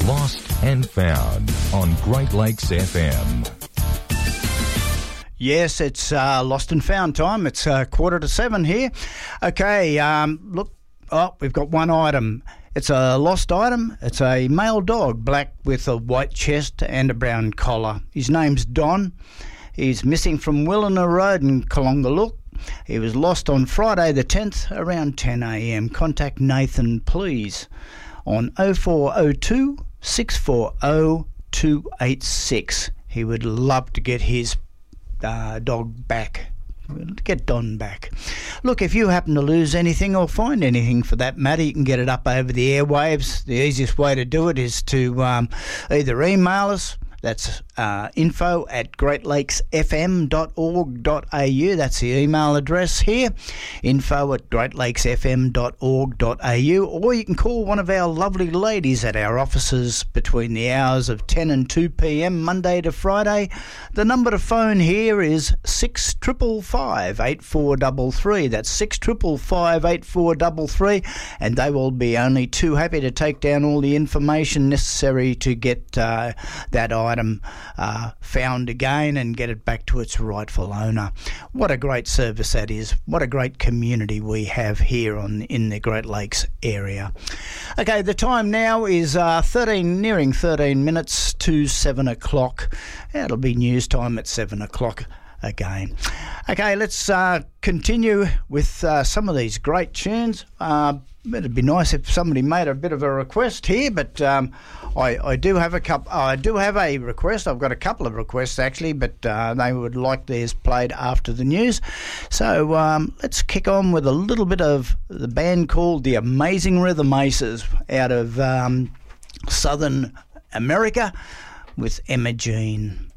Lost and Found on Great Lakes FM. Yes, it's Lost and Found time. It's 6:45 here. Okay, we've got one item. It's a lost item. It's a male dog, black with a white chest and a brown collar. His name's Don. He's missing from Willina Road in Kalongalook. He was lost on Friday the 10th around 10 a.m. Contact Nathan, please, on 0402 640 286. He would love to get his dog back. Get Don back. Look, if you happen to lose anything or find anything for that matter, you can get it up over the airwaves. The easiest way to do it is to either email us. That's info@greatlakesfm.org.au. That's the email address here, info@greatlakesfm.org.au. Or you can call one of our lovely ladies at our offices between the hours of 10 and 2 p.m, Monday to Friday. The number to phone here is 6555 8433. That's 6555 8433. And they will be only too happy to take down all the information necessary to get that item found again and get it back to its rightful owner. What a great service that is. What a great community we have here in the Great Lakes area. Okay, the time now is nearing 13 minutes to 7 o'clock. It'll be news time at 7 o'clock again. Okay, let's continue with some of these great tunes. It'd be nice if somebody made a bit of a request here, but I do have a request. I've got a couple of requests actually, but they would like theirs played after the news. So let's kick on with a little bit of the band called the Amazing Rhythm Aces out of Southern America with Emma Jean.